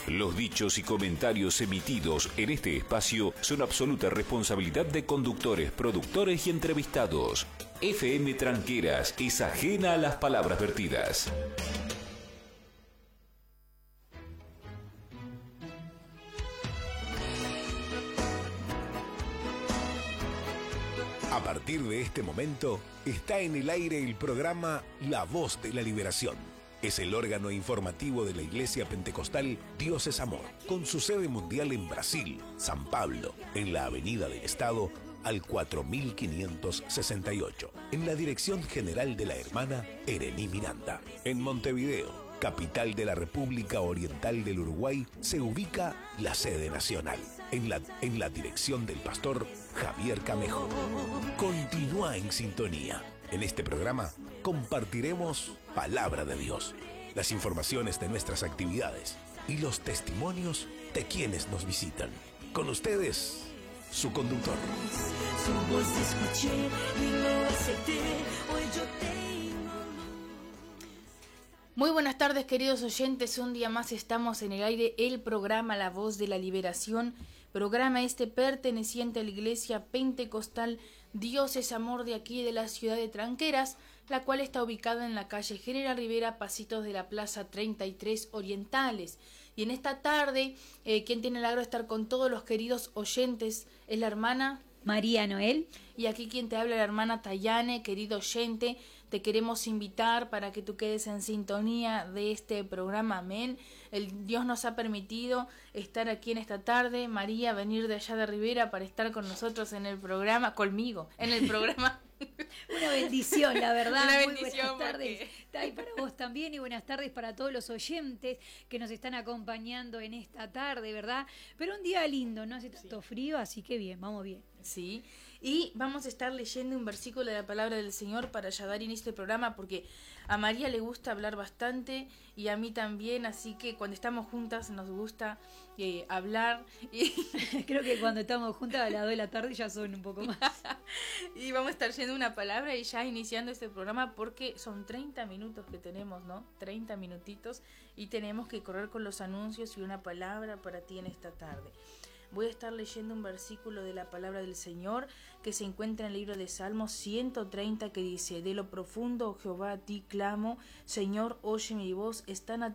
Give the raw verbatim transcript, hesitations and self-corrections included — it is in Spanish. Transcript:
Los dichos y comentarios emitidos en este espacio son absoluta responsabilidad de conductores, productores y entrevistados. F M Tranqueras es ajena a las palabras vertidas. A partir de este momento, está en el aire el programa La Voz de la Liberación. Es el órgano informativo de la Iglesia Pentecostal Dios es Amor, con su sede mundial en Brasil, San Pablo, en la Avenida del Estado, al cuatro mil quinientos sesenta y ocho, en la dirección general de la hermana Erení Miranda. En Montevideo, capital de la República Oriental del Uruguay, se ubica la sede nacional, en la, en la dirección del pastor Javier Camejo. Continúa en sintonía. En este programa compartiremos Palabra de Dios, las informaciones de nuestras actividades y los testimonios de quienes nos visitan. Con ustedes, su conductor. Su voz escuché y lo acepté. Hoy yo tengo... Muy buenas tardes, queridos oyentes. Un día más estamos en el aire el programa La Voz de la Liberación, programa este perteneciente a la Iglesia Pentecostal Dios es Amor de aquí de la ciudad de Tranqueras, la cual está ubicada en la calle General Rivera, pasitos de la Plaza treinta y tres Orientales. Y en esta tarde, eh, quien tiene el agrado de estar con todos los queridos oyentes es la hermana María Noel. Y aquí quien te habla, la hermana Tayane. Querido oyente, te queremos invitar para que tú quedes en sintonía de este programa. Amén. El Dios nos ha permitido estar aquí en esta tarde. María, venir de allá de Rivera para estar con nosotros en el programa, conmigo, en el programa. Una bendición, la verdad. Una Muy bendición. Buenas tardes. Y para vos también, y buenas tardes para todos los oyentes que nos están acompañando en esta tarde, ¿verdad? Pero un día lindo, no hace tanto sí. frío, así que bien, vamos bien. Sí, y vamos a estar leyendo un versículo de la palabra del Señor para ya dar inicio al programa, porque a María le gusta hablar bastante y a mí también, así que cuando estamos juntas nos gusta eh, hablar. Y creo que cuando estamos juntas a las dos de la tarde ya son un poco más. Y vamos a estar leyendo una palabra y ya iniciando este programa, porque son treinta minutos que tenemos, ¿no? treinta minutitos, y tenemos que correr con los anuncios y una palabra para ti en esta tarde. Voy a estar leyendo un versículo de la palabra del Señor que se encuentra en el libro de Salmos ciento treinta, que dice: de lo profundo, Jehová, a ti clamo, Señor, oye mi voz, están